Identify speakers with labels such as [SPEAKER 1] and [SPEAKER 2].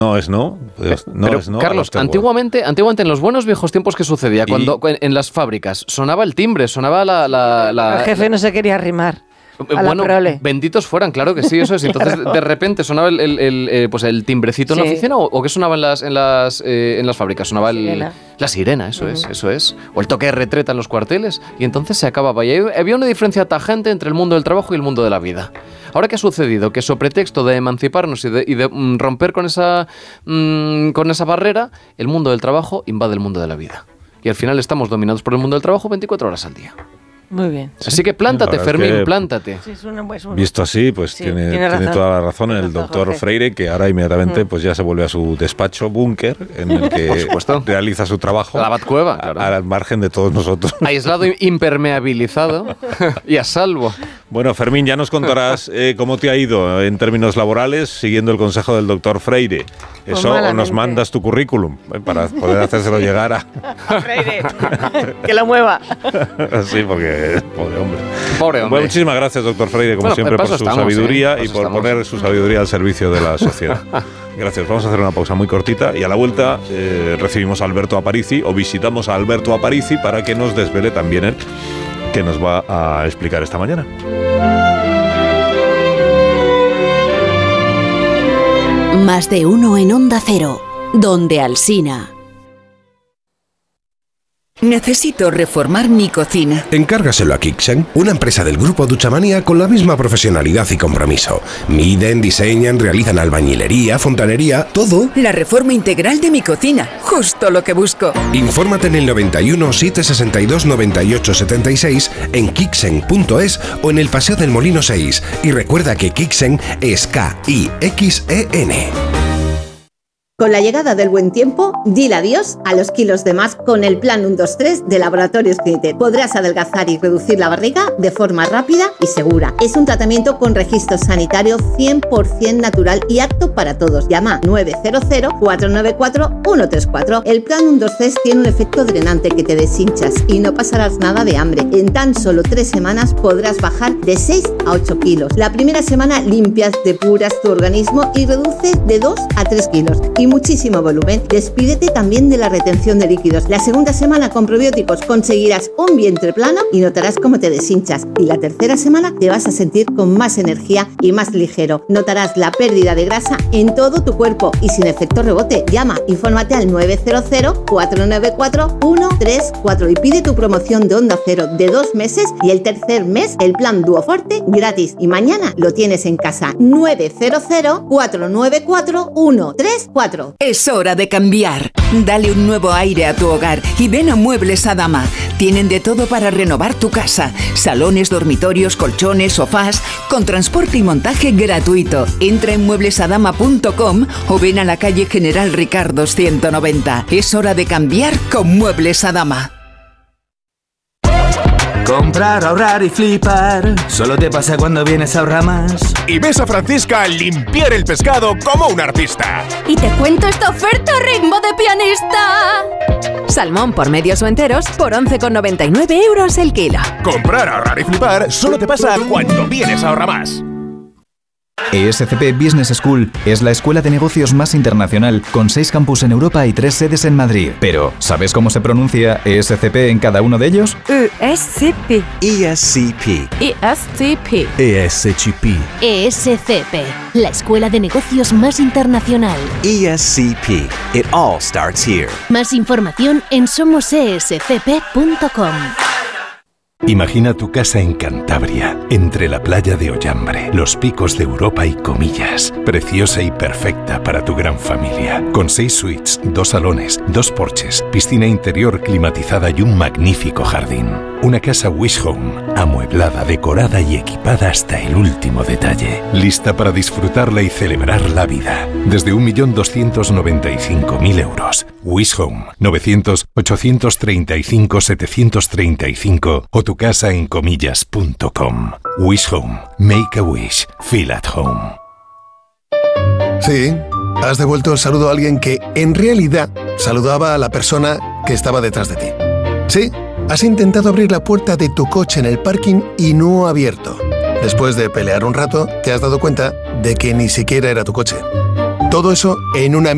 [SPEAKER 1] No es no. Pues no
[SPEAKER 2] pero,
[SPEAKER 1] es no.
[SPEAKER 2] Carlos, antiguamente en los buenos viejos tiempos, ¿qué sucedía? Cuando en las fábricas sonaba el timbre, sonaba
[SPEAKER 3] El jefe no se quería arrimar.
[SPEAKER 2] Bueno, benditos fueran, claro que sí, eso es. Entonces, de repente sonaba el timbrecito en la oficina, ¿o qué sonaba en las fábricas? Sonaba la sirena, eso es. O el toque de retreta en los cuarteles, y entonces se acababa. Y había una diferencia tajante entre el mundo del trabajo y el mundo de la vida. Ahora, ¿qué ha sucedido? Que sobre pretexto de emanciparnos y de romper con esa barrera, el mundo del trabajo invade el mundo de la vida. Y al final estamos dominados por el mundo del trabajo 24 horas al día.
[SPEAKER 3] Muy bien.
[SPEAKER 2] Así que plántate, Fermín, plántate.
[SPEAKER 3] Sí,
[SPEAKER 1] visto así, pues sí, tiene toda la razón el doctor Freire, que ahora inmediatamente pues ya se vuelve a su despacho búnker, en el que realiza su trabajo.
[SPEAKER 2] La Batcueva, claro.
[SPEAKER 1] Al margen de todos nosotros.
[SPEAKER 2] Aislado, impermeabilizado y a salvo.
[SPEAKER 1] Bueno, Fermín, ya nos contarás cómo te ha ido en términos laborales siguiendo el consejo del doctor Freire. Eso, o nos mandas tu currículum para poder hacérselo llegar a
[SPEAKER 3] Freire, que lo mueva.
[SPEAKER 1] Sí, porque pobre hombre.
[SPEAKER 2] Bueno,
[SPEAKER 1] muchísimas gracias, doctor Freire, como siempre, por su sabiduría y por poner su sabiduría al servicio de la sociedad. Gracias. Vamos a hacer una pausa muy cortita y a la vuelta recibimos a Alberto Aparici, o visitamos a Alberto Aparici, para que nos desvele también él que nos va a explicar esta mañana.
[SPEAKER 4] Más de uno en Onda Cero, donde Alsina.
[SPEAKER 5] Necesito reformar mi cocina.
[SPEAKER 6] Encárgaselo a Kixen, una empresa del grupo Duchamanía con la misma profesionalidad y compromiso. Miden, diseñan, realizan albañilería, fontanería, todo.
[SPEAKER 5] La reforma integral de mi cocina, justo lo que busco.
[SPEAKER 6] Infórmate en el 91 762 98 76 en kixen.es o en el Paseo del Molino 6. Y recuerda que Kixen es K-I-X-E-N.
[SPEAKER 7] Con la llegada del buen tiempo, dile adiós a los kilos de más con el Plan 1-2-3 de Laboratorios Clinitet. Podrás adelgazar y reducir la barriga de forma rápida y segura. Es un tratamiento con registro sanitario 100% natural y apto para todos. Llama 900-494-134. El Plan 1-2-3 tiene un efecto drenante que te deshinchas y no pasarás nada de hambre. En tan solo 3 semanas podrás bajar de 6 a 8 kilos. La primera semana limpias, depuras tu organismo y reduces de 2 a 3 kilos. Y muchísimo volumen. Despídete también de la retención de líquidos. La segunda semana con probióticos conseguirás un vientre plano y notarás cómo te deshinchas. Y la tercera semana te vas a sentir con más energía y más ligero. Notarás la pérdida de grasa en todo tu cuerpo y sin efecto rebote. Llama, infórmate al 900-494-134 y pide tu promoción de Onda Cero de 2 meses y el tercer mes el plan Duoforte gratis. Y mañana lo tienes en casa. 900-494-134.
[SPEAKER 5] Es hora de cambiar. Dale un nuevo aire a tu hogar y ven a Muebles Adama. Tienen de todo para renovar tu casa. Salones, dormitorios, colchones, sofás, con transporte y montaje gratuito. Entra en mueblesadama.com o ven a la calle General Ricardo 190. Es hora de cambiar con Muebles Adama.
[SPEAKER 8] Comprar, ahorrar y flipar. Solo te pasa cuando vienes a Ahorramás.
[SPEAKER 9] Y ves a Francisca limpiar el pescado como un artista.
[SPEAKER 10] Y te cuento esta oferta ritmo de pianista. Salmón por medios o enteros por 11,99 € el kilo.
[SPEAKER 9] Comprar, ahorrar y flipar solo te pasa cuando vienes a Ahorramás.
[SPEAKER 11] ESCP Business School es la escuela de negocios más internacional, con 6 campus en Europa y 3 sedes en Madrid. Pero, ¿sabes cómo se pronuncia ESCP en cada uno de ellos?
[SPEAKER 10] ESCP.
[SPEAKER 8] ESCP.
[SPEAKER 10] ESCP.
[SPEAKER 8] ESCP.
[SPEAKER 12] ESCP, la escuela de negocios más internacional.
[SPEAKER 8] ESCP. It all starts here.
[SPEAKER 12] Más información en somosescp.com.
[SPEAKER 13] Imagina tu casa en Cantabria, entre la playa de Ollambre, los picos de Europa y Comillas. Preciosa y perfecta para tu gran familia. Con 6 suites, 2 salones, 2 porches, piscina interior climatizada y un magnífico jardín. Una casa Wish Home, amueblada, decorada y equipada hasta el último detalle. Lista para disfrutarla y celebrar la vida. Desde 1.295.000 euros. Wish Home, 900-835-735 o tu casa en comillas.com. Wish Home. Make a wish. Feel at home.
[SPEAKER 14] Sí, has devuelto el saludo a alguien que, en realidad, saludaba a la persona que estaba detrás de ti. Sí, has intentado abrir la puerta de tu coche en el parking y no ha abierto. Después de pelear un rato, te has dado cuenta de que ni siquiera era tu coche. Todo eso en una